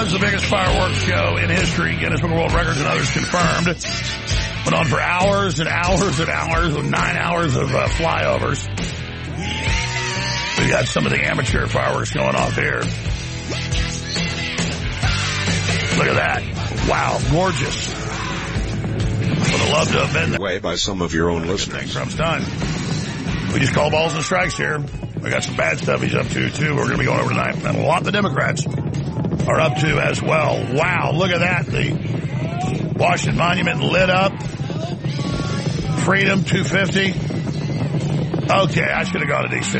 was the biggest fireworks show in history. Guinness Book of World Records and others confirmed. Went on for hours and hours and hours with 9 hours of flyovers. We got some of the amateur fireworks going off here. Look at that. Wow, gorgeous. Would have loved to have been way by some of your own listeners. Trump's done. We just call balls and strikes here. We got some bad stuff he's up to, too. We're going to be going over tonight. And a lot of the Democrats are up to as well. Wow, look at that. The Washington Monument lit up. Freedom, 250. Okay, I should have gone to D.C.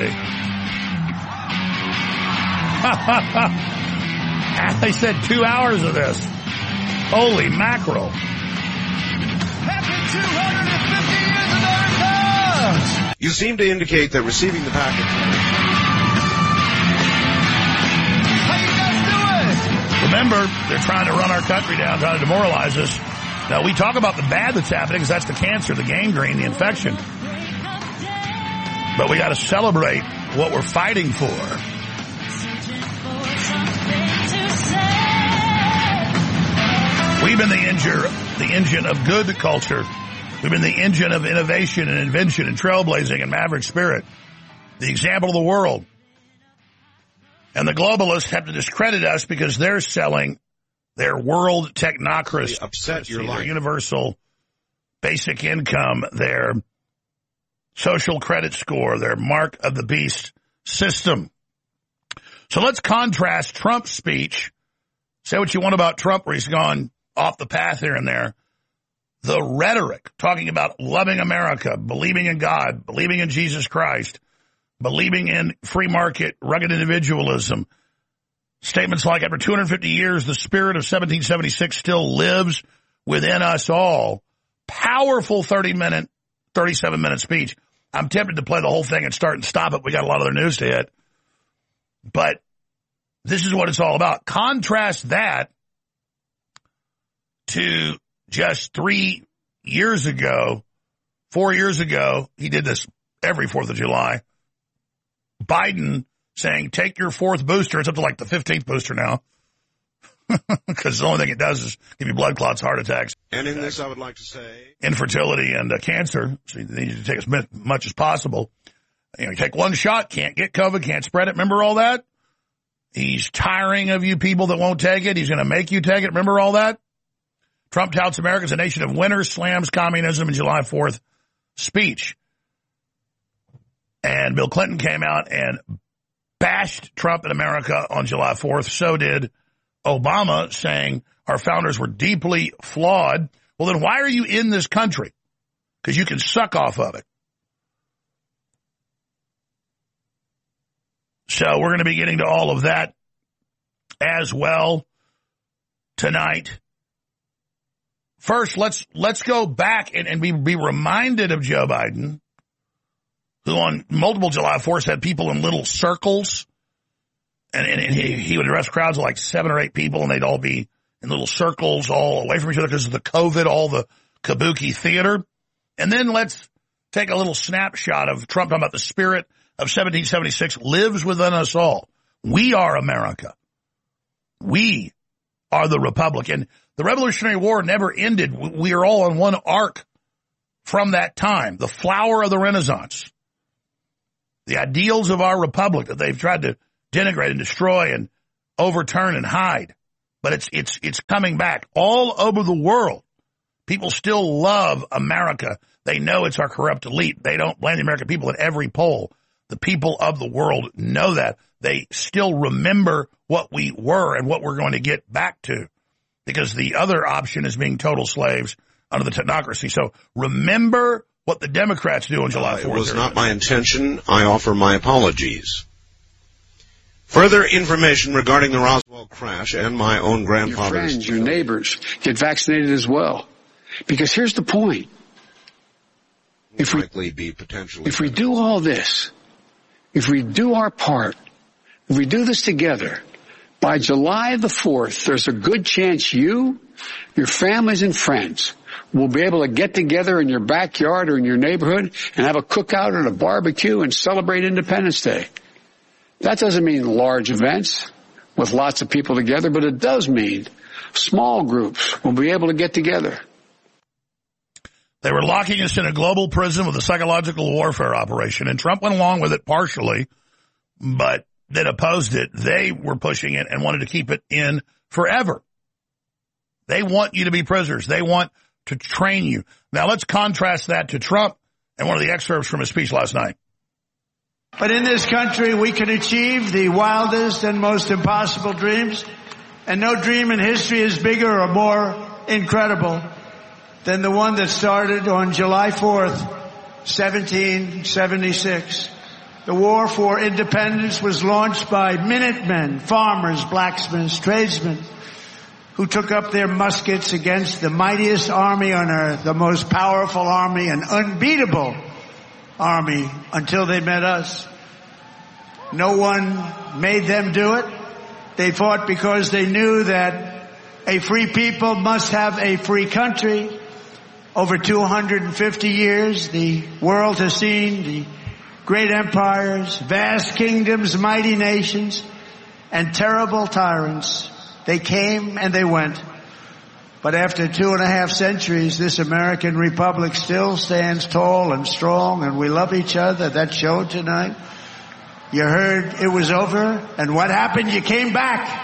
They said 2 hours of this. Holy mackerel. Happy 250 years America! You seem to indicate that receiving the package... How you guys doing? Remember, they're trying to run our country down, trying to demoralize us. Now, we talk about the bad that's happening because that's the cancer, the gangrene, the infection. But we got to celebrate what we're fighting for. We've been the engine of good culture. We've been the engine of innovation and invention and trailblazing and maverick spirit. The example of the world. And the globalists have to discredit us because they're selling their world technocracy. Upset your life. Their universal basic income, their social credit score, their mark of the beast system. So let's contrast Trump's speech. Say what you want about Trump, where he's gone off the path here and there. The rhetoric, talking about loving America, believing in God, believing in Jesus Christ, believing in free market, rugged individualism. Statements like, after 250 years, the spirit of 1776 still lives within us all. Powerful 37-minute speech. I'm tempted to play the whole thing and start and stop it. We got a lot of other news to hit. But this is what it's all about. Contrast that to just 3 years ago, 4 years ago, he did this every 4th of July. Biden saying, take your 4th booster. It's up to like the 15th booster now. Because the only thing it does is give you blood clots, heart attacks. And in this, I would like to say... infertility and cancer. So you need to take as much as possible. You take one shot, can't get COVID, can't spread it. Remember all that? He's tiring of you people that won't take it. He's going to make you take it. Remember all that? Trump touts America as a nation of winners, slams communism in July 4th speech. And Bill Clinton came out and bashed Trump in America on July 4th. So did Obama, saying our founders were deeply flawed. Well, then why are you in this country? Because you can suck off of it. So we're going to be getting to all of that as well tonight. First, let's go back and be reminded of Joe Biden, who on multiple July 4ths had people in little circles, and he would address crowds of like 7 or 8 people, and they'd all be in little circles, all away from each other because of the COVID, all the kabuki theater. And then let's take a little snapshot of Trump talking about the spirit of 1776 lives within us all. We are America. We are the Republic. And the Revolutionary War never ended. We are all on one arc from that time. The flower of the Renaissance. The ideals of our republic that they've tried to denigrate and destroy and overturn and hide. But it's coming back all over the world. People still love America. They know it's our corrupt elite. They don't blame the American people at every poll. The people of the world know that. They still remember what we were and what we're going to get back to, because the other option is being total slaves under the technocracy. So remember what the Democrats do on July 4th. It was not my intention. I offer my apologies. Further information regarding the Roswell crash and my own grandfather's... Your friends, your neighbors, get vaccinated as well. Because here's the point. If we do all this, if we do our part, if we do this together, by July the 4th, there's a good chance you, your families and friends will be able to get together in your backyard or in your neighborhood and have a cookout and a barbecue and celebrate Independence Day. That doesn't mean large events. with lots of people together, but it does mean small groups will be able to get together. They were locking us in a global prison with a psychological warfare operation, and Trump went along with it partially, but then opposed it. They were pushing it and wanted to keep it in forever. They want you to be prisoners. They want to train you. Now let's contrast that to Trump and one of the excerpts from his speech last night. But in this country, we can achieve the wildest and most impossible dreams, and no dream in history is bigger or more incredible than the one that started on July 4th, 1776. The war for independence was launched by Minutemen, farmers, blacksmiths, tradesmen, who took up their muskets against the mightiest army on earth, the most powerful army, an unbeatable army, until they met us. No one made them do it. They fought because they knew that a free people must have a free country. Over 250 years, the world has seen the great empires, vast kingdoms, mighty nations, and terrible tyrants. They came and they went. But after 2.5 centuries, this American republic still stands tall and strong, and we love each other. That showed tonight. You heard it was over, and what happened? You came back.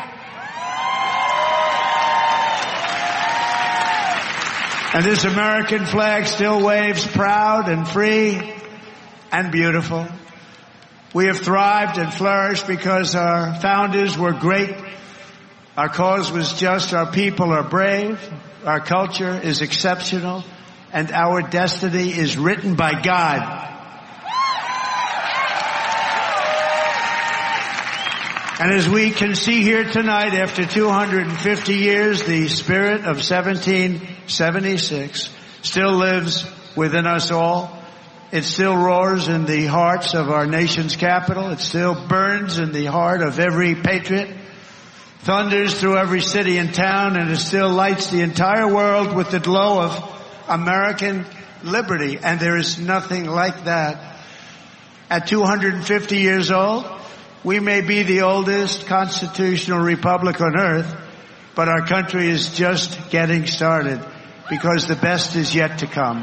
And this American flag still waves proud and free and beautiful. We have thrived and flourished because our founders were great. Our cause was just. Our people are brave. Our culture is exceptional. And our destiny is written by God. And as we can see here tonight, after 250 years, the spirit of 1776 still lives within us all. It still roars in the hearts of our nation's capital. It still burns in the heart of every patriot, thunders through every city and town, and it still lights the entire world with the glow of American liberty. And there is nothing like that. At 250 years old, we may be the oldest constitutional republic on earth, but our country is just getting started because the best is yet to come.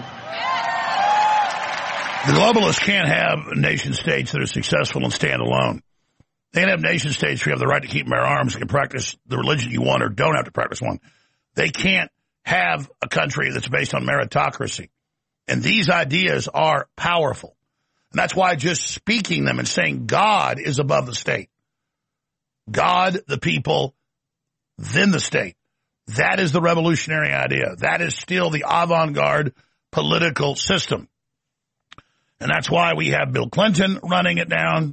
The globalists can't have nation states that are successful and stand alone. They can't have nation states where you have the right to keep and bear arms and can practice the religion you want or don't have to practice one. They can't have a country that's based on meritocracy. And these ideas are powerful. And that's why just speaking them and saying God is above the state. God, the people, then the state. That is the revolutionary idea. That is still the avant-garde political system. And that's why we have Bill Clinton running it down,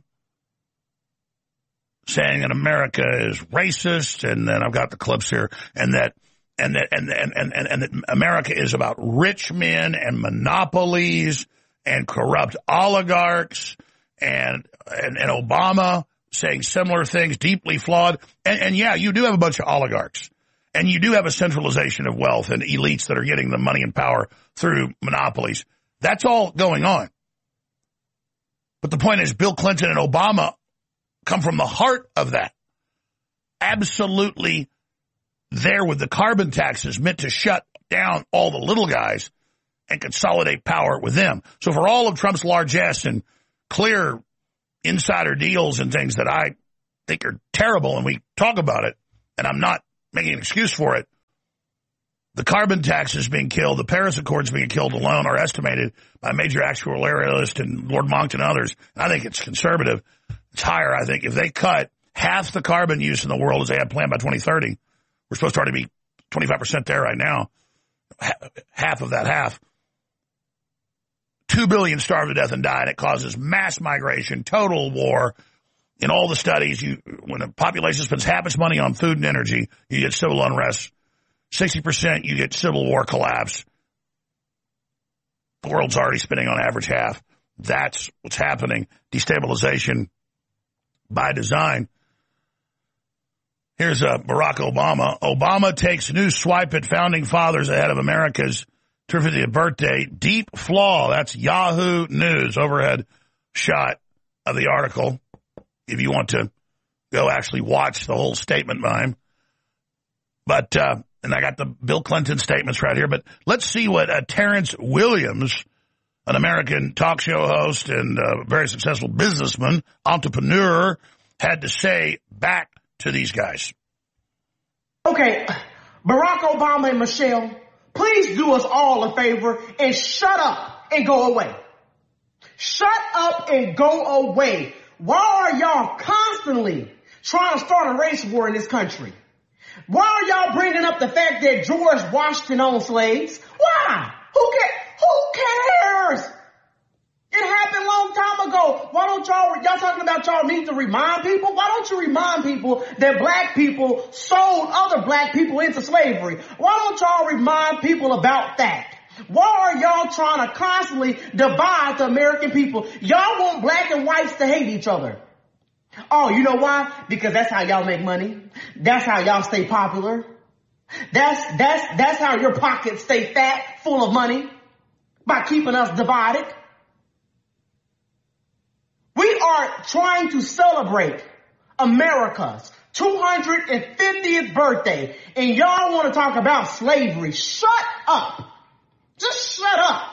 saying that America is racist, and then I've got the clips here, and that America is about rich men and monopolies and corrupt oligarchs, and Obama saying similar things, deeply flawed. And yeah, you do have a bunch of oligarchs, and you do have a centralization of wealth and elites that are getting the money and power through monopolies. That's all going on. But the point is, Bill Clinton and Obama come from the heart of that. Absolutely there with the carbon taxes meant to shut down all the little guys and consolidate power with them. So for all of Trump's largesse and clear insider deals and things that I think are terrible, and we talk about it, and I'm not making an excuse for it, the carbon taxes being killed, the Paris Accords being killed alone are estimated by major actuarialist and Lord Monckton and others. And I think it's conservative. It's higher, I think. If they cut half the carbon use in the world as they had planned by 2030, we're supposed to already be 25% there right now, half of that half. 2 billion starve to death and die, and it causes mass migration, total war. In all the studies, when a population spends half its money on food and energy, you get civil unrest. 60%, you get civil war collapse. The world's already spending on average half. That's what's happening. Destabilization by design. Here's Barack Obama. Obama takes new swipe at founding fathers ahead of America's 50th birthday. Deep flaw. That's Yahoo News. Overhead shot of the article. If you want to go actually watch the whole statement by him. But, and I got the Bill Clinton statements right here, but let's see what Terrence Williams, an American talk show host and very successful businessman, entrepreneur, had to say back to these guys. Okay, Barack Obama and Michelle, please do us all a favor and shut up and go away. Shut up and go away. Why are y'all constantly trying to start a race war in this country? Why are y'all bringing up the fact that George Washington owned slaves? Why? Who cares? It happened a long time ago. Why don't y'all talking about y'all need to remind people? Why don't you remind people that black people sold other black people into slavery? Why don't y'all remind people about that? Why are y'all trying to constantly divide the American people? Y'all want black and whites to hate each other. Oh, you know why? Because that's how y'all make money. That's how y'all stay popular. That's how your pockets stay fat, full of money, by keeping us divided. We are trying to celebrate America's 250th birthday, and y'all want to talk about slavery. Shut up. Just shut up.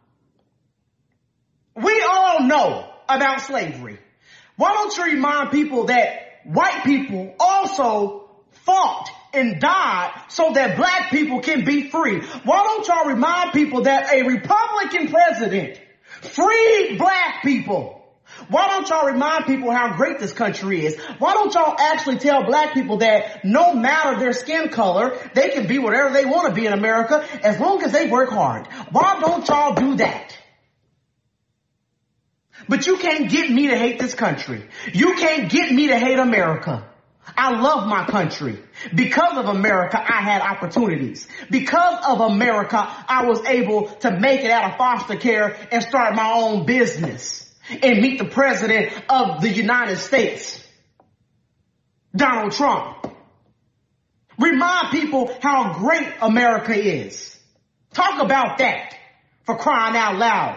We all know about slavery. Why don't you remind people that white people also fought and died so that black people can be free? Why don't y'all remind people that a Republican president freed black people? Why don't y'all remind people how great this country is? Why don't y'all actually tell black people that no matter their skin color, they can be whatever they want to be in America as long as they work hard? Why don't y'all do that? But you can't get me to hate this country. You can't get me to hate America. I love my country. Because of America, I had opportunities. Because of America, I was able to make it out of foster care and start my own business and meet the president of the United States, Donald Trump. Remind people how great America is. Talk about that, for crying out loud.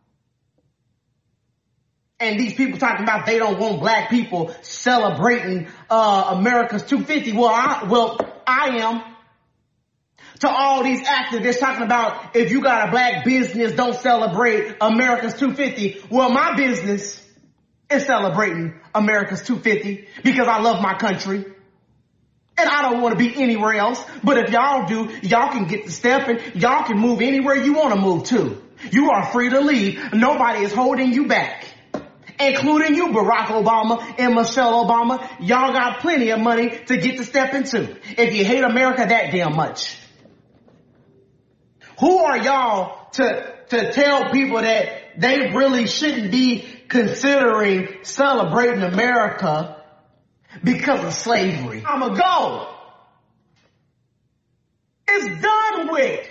And these people talking about they don't want black people celebrating America's 250. Well, I am. To all these activists talking about if you got a black business, don't celebrate America's 250. Well, my business is celebrating America's 250 because I love my country. And I don't want to be anywhere else. But if y'all do, y'all can get to stepping. Y'all can move anywhere you want to move to. You are free to leave. Nobody is holding you back. Including you, Barack Obama and Michelle Obama. Y'all got plenty of money to get to step into if you hate America that damn much. Who are y'all to tell people that they really shouldn't be considering celebrating America because of slavery? I'ma go. It's done with.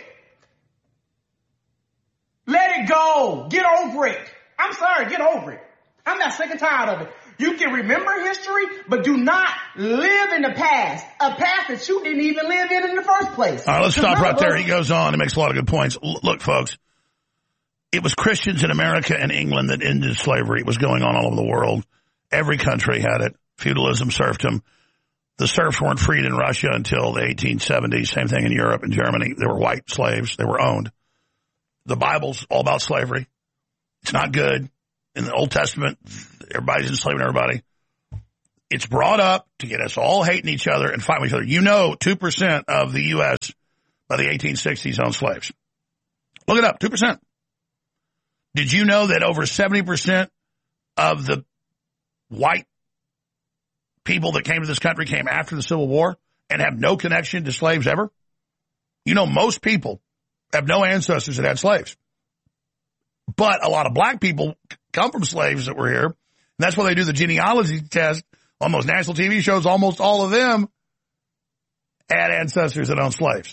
Let it go. Get over it. I'm sorry, get over it. I'm not sick and tired of it. You can remember history, but do not live in the past. A past that you didn't even live in the first place. All right, let's stop right there. He goes on and makes a lot of good points. Look, folks, it was Christians in America and England that ended slavery. It was going on all over the world. Every country had it. Feudalism, serfdom. The serfs weren't freed in Russia until the 1870s. Same thing in Europe and Germany. They were white slaves. They were owned. The Bible's all about slavery. It's not good. In the Old Testament, everybody's enslaving everybody. It's brought up to get us all hating each other and fighting each other. You know, 2% of the U.S. by the 1860s owned slaves. Look it up, 2%. Did you know that over 70% of the white people that came to this country came after the Civil War and have no connection to slaves ever? You know, most people have no ancestors that had slaves. But a lot of black people come from slaves that were here. And that's why they do the genealogy test on those national TV shows. Almost all of them had ancestors that owned slaves.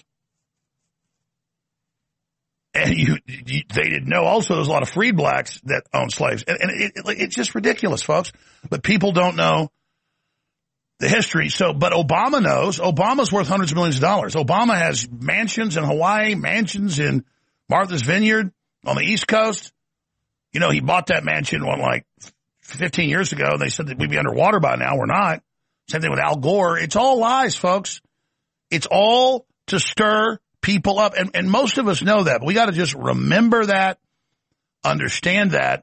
And they didn't know also there's a lot of freed blacks that owned slaves. And it's just ridiculous, folks. But people don't know the history. But Obama knows. Obama's worth hundreds of millions of dollars. Obama has mansions in Hawaii, mansions in Martha's Vineyard on the East Coast. You know, he bought that mansion like 15 years ago. They said that we'd be underwater by now. We're not. Same thing with Al Gore. It's all lies, folks. It's all to stir people up. And most of us know that, but we got to just remember that, understand that.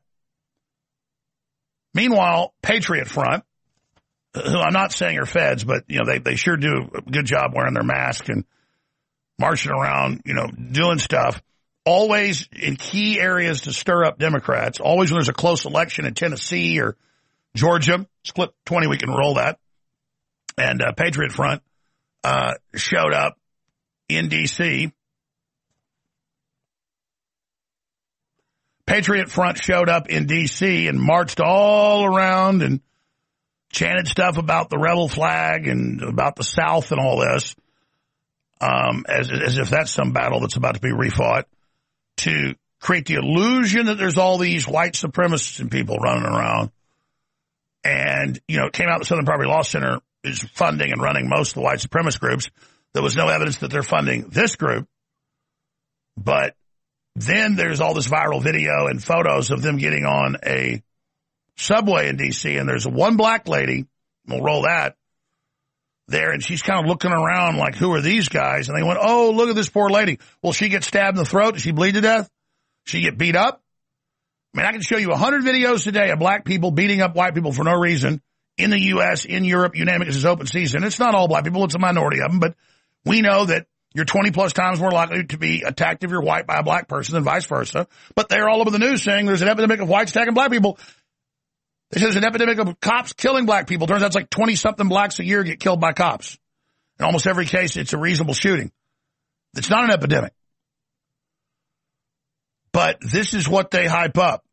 Meanwhile, Patriot Front, who I'm not saying are feds, but, you know, they sure do a good job wearing their mask and marching around, you know, doing stuff, always in key areas to stir up Democrats, always when there's a close election in Tennessee or Georgia, split 20, we can roll that. And Patriot Front showed up in D.C. Patriot Front showed up in D.C. and marched all around and chanted stuff about the rebel flag and about the South and all this, as if that's some battle that's about to be refought, to create the illusion that there's all these white supremacists and people running around. And, you know, it came out the Southern Poverty Law Center is funding and running most of the white supremacist groups. There was no evidence that they're funding this group. But then there's all this viral video and photos of them getting on a subway in D.C., and there's one black lady, we'll roll that, there, and she's kind of looking around like, who are these guys? And they went, oh, look at this poor lady. Will she get stabbed in the throat? Did she bleed to death? She get beat up? I mean, I can show you 100 videos today of black people beating up white people for no reason in the U.S., in Europe, you name it, because it's open season. It's not all black people, it's a minority of them, but we know that you're 20-plus times more likely to be attacked if you're white by a black person than vice versa. But they're all over the news saying there's an epidemic of whites attacking black people. They say there's an epidemic of cops killing black people. Turns out it's like 20-something blacks a year get killed by cops. In almost every case, it's a reasonable shooting. It's not an epidemic. But this is what they hype up.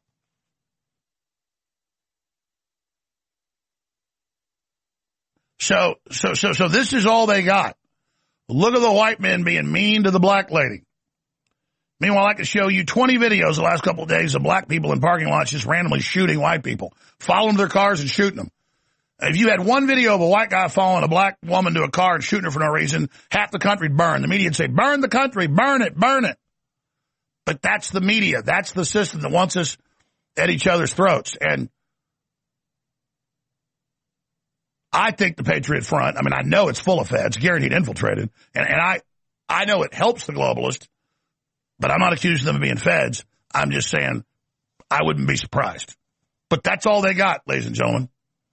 So this is all they got. Look at the white men being mean to the black lady. Meanwhile, I could show you 20 videos the last couple of days of black people in parking lots just randomly shooting white people, following their cars and shooting them. If you had one video of a white guy following a black woman to a car and shooting her for no reason, half the country'd burn. The media would say, burn the country, burn it, burn it. But that's the media. That's the system that wants us at each other's throats. And I think the Patriot Front, I mean, I know it's full of feds, guaranteed infiltrated, and I know it helps the globalists, but I'm not accusing them of being feds. I'm just saying I wouldn't be surprised. But that's all they got, ladies and gentlemen.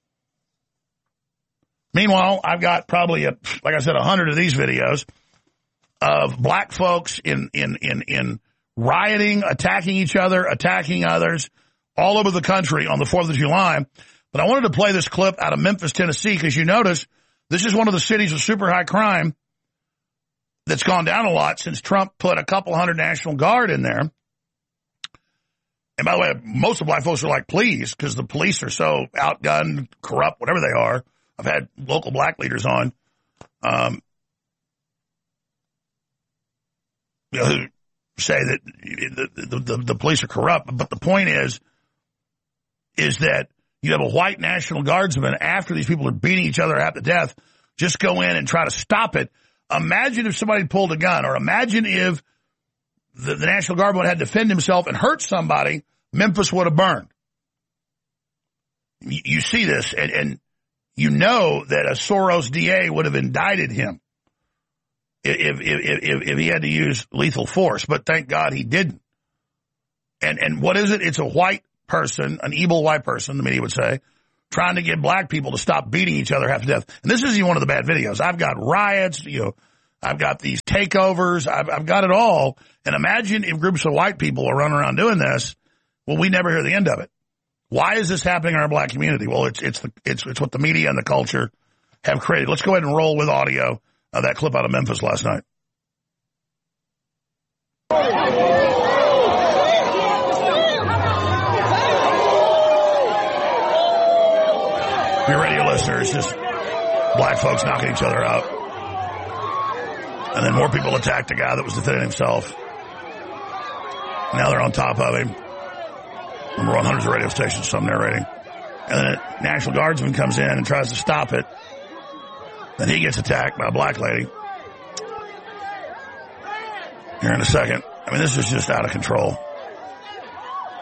Meanwhile, I've got probably, like I said, 100 of these videos of black folks in rioting, attacking each other, attacking others all over the country on the 4th of July. But I wanted to play this clip out of Memphis, Tennessee, because you notice this is one of the cities with super high crime that's gone down a lot since Trump put a couple hundred National Guard in there. And by the way, most of the black folks are like, please, because the police are so outgunned, corrupt, whatever they are. I've had local black leaders on, who say that the police are corrupt. But the point is that you have a white National Guardsman after these people are beating each other half to death, just go in and try to stop it. Imagine if somebody pulled a gun, or imagine if the National Guardman had to defend himself and hurt somebody, Memphis would have burned. You see this, and you know that a Soros DA would have indicted him if he had to use lethal force, but thank God he didn't. And what is it? It's a white person, an evil white person, the media would say, trying to get black people to stop beating each other half to death. And this isn't one of the bad videos. I've got riots, I've got these takeovers, I've got it all. And imagine if groups of white people are running around doing this. Well, we never hear the end of it. Why is this happening in our black community? Well, it's what the media and the culture have created. Let's go ahead and roll with audio of that clip out of Memphis last night. Your radio listeners, just black folks knocking each other out. And then more people attacked the guy that was defending himself. Now they're on top of him. And we're on hundreds of radio stations, some narrating. And then a National Guardsman comes in and tries to stop it. Then he gets attacked by a black lady. Here in a second. I mean, this is just out of control.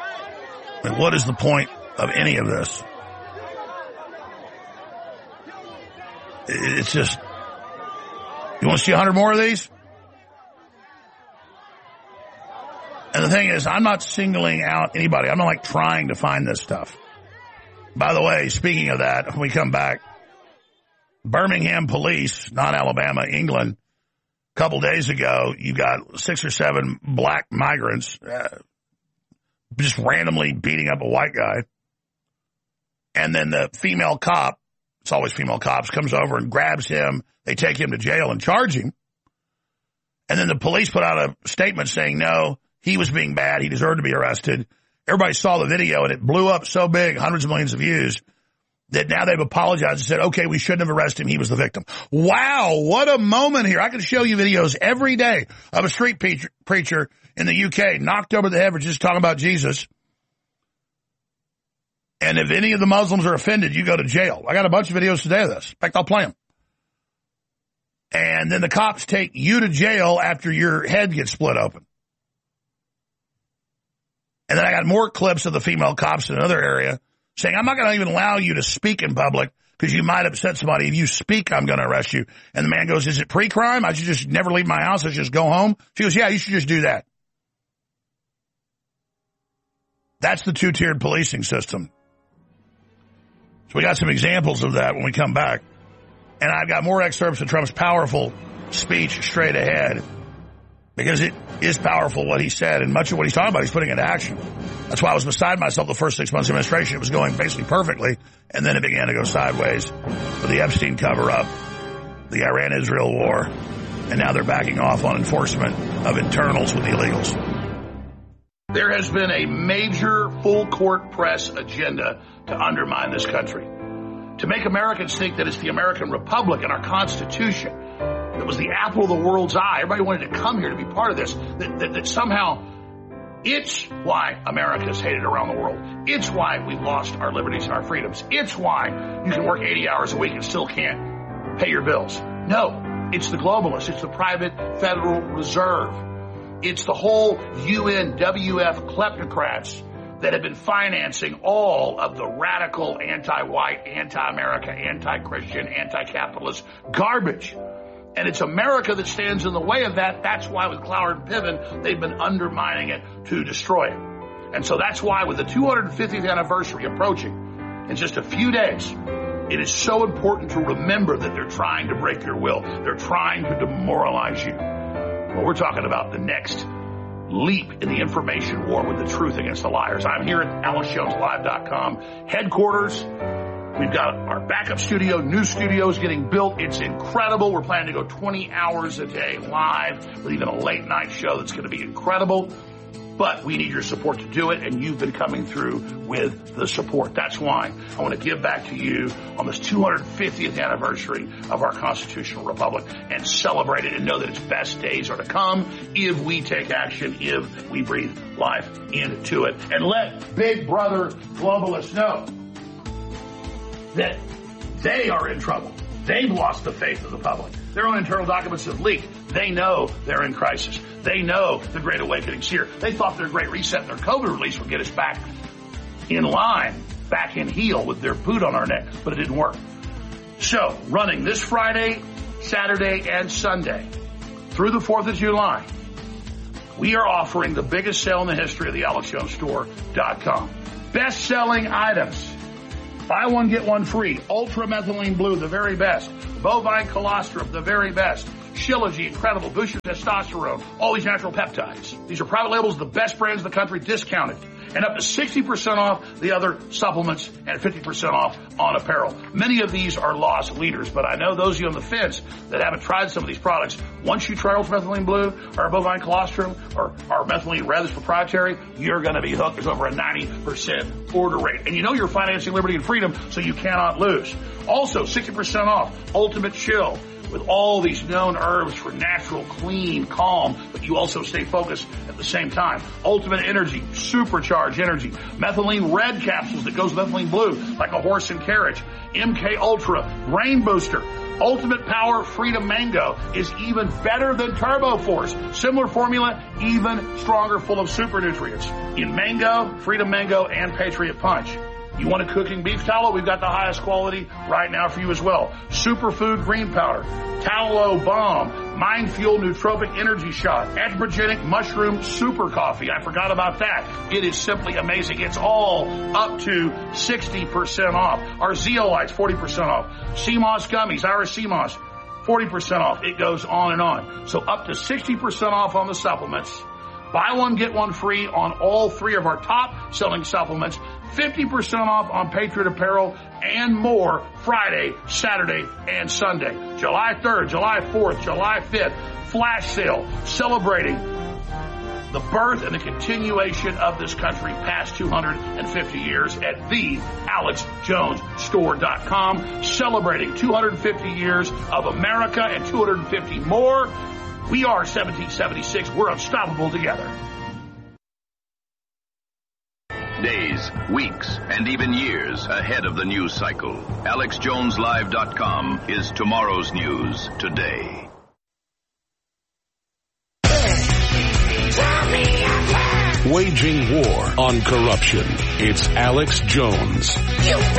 I mean, what is the point of any of this? It's just, you want to see 100 more of these? And the thing is, I'm not singling out anybody. I'm not like trying to find this stuff. By the way, speaking of that, when we come back, Birmingham police, not Alabama, England, a couple days ago, you got 6 or 7 black migrants just randomly beating up a white guy. And then the female cop, it's always female cops, comes over and grabs him. They take him to jail and charge him. And then the police put out a statement saying, no, he was being bad. He deserved to be arrested. Everybody saw the video, and it blew up so big, hundreds of millions of views, that now they've apologized and said, okay, we shouldn't have arrested him. He was the victim. Wow, what a moment here. I can show you videos every day of a street preacher in the UK knocked over the head for just talking about Jesus. And if any of the Muslims are offended, you go to jail. I got a bunch of videos today of this. In fact, I'll play them. And then the cops take you to jail after your head gets split open. And then I got more clips of the female cops in another area saying, I'm not going to even allow you to speak in public because you might upset somebody. If you speak, I'm going to arrest you. And the man goes, is it pre-crime? I should just never leave my house. I should just go home. She goes, yeah, you should just do that. That's the 2-tiered policing system. So we got some examples of that when we come back. And I've got more excerpts of Trump's powerful speech straight ahead because it is powerful what he said, and much of what he's talking about he's putting into action. That's why I was beside myself the first 6 months of administration. It was going basically perfectly, and then it began to go sideways with the Epstein cover-up, the Iran-Israel war, and now they're backing off on enforcement of internals with the illegals. There has been a major full-court press agenda to undermine this country, to make Americans think that it's the American Republic and our Constitution that was the apple of the world's eye. Everybody wanted to come here to be part of this, that somehow it's why America is hated around the world. It's why we've lost our liberties and our freedoms. It's why you can work 80 hours a week and still can't pay your bills. No, it's the globalists. It's the private Federal Reserve. It's the whole UNWF kleptocrats that have been financing all of the radical anti-white, anti-America, anti-Christian, anti-capitalist garbage. And it's America that stands in the way of that. That's why with Cloward and Piven, they've been undermining it to destroy it. And so that's why with the 250th anniversary approaching in just a few days, it is so important to remember that they're trying to break your will. They're trying to demoralize you. Well, we're talking about the next leap in the information war with the truth against the liars. I'm here at AlexJonesLive.com headquarters. We've got our backup studio, new studios getting built. It's incredible. We're planning to go 20 hours a day live with even a late night show that's going to be incredible. But we need your support to do it, and you've been coming through with the support. That's why I want to give back to you on this 250th anniversary of our constitutional republic and celebrate it and know that its best days are to come if we take action, if we breathe life into it. And let Big Brother globalists know that they are in trouble. They've lost the faith of the public. Their own internal documents have leaked. They know they're in crisis. They know the Great Awakening's here. They thought their Great Reset and their COVID release would get us back in line, back in heel with their boot on our neck, but it didn't work. So, running this Friday, Saturday, and Sunday through the 4th of July, we are offering the biggest sale in the history of the AlexJonesStore.com. Best-selling items. Buy one, get one free. Ultra Methylene Blue, the very best. Bovine Colostrum, the very best. Shilajit, incredible. Boost your testosterone. All these natural peptides. These are private labels, the best brands in the country, discounted. And up to 60% off the other supplements and 50% off on apparel. Many of these are loss leaders, but I know those of you on the fence that haven't tried some of these products, once you try Ultra Methylene Blue or Bovine Colostrum or our Methylene Red that's proprietary, you're going to be hooked. There's over a 90% order rate. And you know you're financing liberty and freedom, so you cannot lose. Also, 60% off Ultimate Chill with all these known herbs for natural, clean, calm, but you also stay focused at the same time. Ultimate Energy, supercharged energy. Methylene Red capsules that goes with Methylene Blue, like a horse and carriage. MK Ultra, Brain Booster. Ultimate Power Freedom Mango is even better than Turbo Force. Similar formula, even stronger, full of super nutrients. In Mango, Freedom Mango, and Patriot Punch. You want a cooking beef tallow? We've got the highest quality right now for you as well. Superfood green powder, Tallow Bomb, Mind Fuel Nootropic Energy Shot, Adbrogenic Mushroom Super Coffee. I forgot about that. It is simply amazing. It's all up to 60% off. Our Zeolites, 40% off. CMOS Gummies, Irish CMOS, 40% off. It goes on and on. So up to 60% off on the supplements. Buy one, get one free on all 3 of our top selling supplements. 50% off on Patriot Apparel and more Friday, Saturday, and Sunday. July 3rd, July 4th, July 5th, flash sale celebrating the birth and the continuation of this country past 250 years at thealexjonesstore.com, celebrating 250 years of America and 250 more. We are 1776. We're unstoppable together. Days, weeks, and even years ahead of the news cycle. AlexJonesLive.com is tomorrow's news today. Waging war on corruption. It's Alex Jones.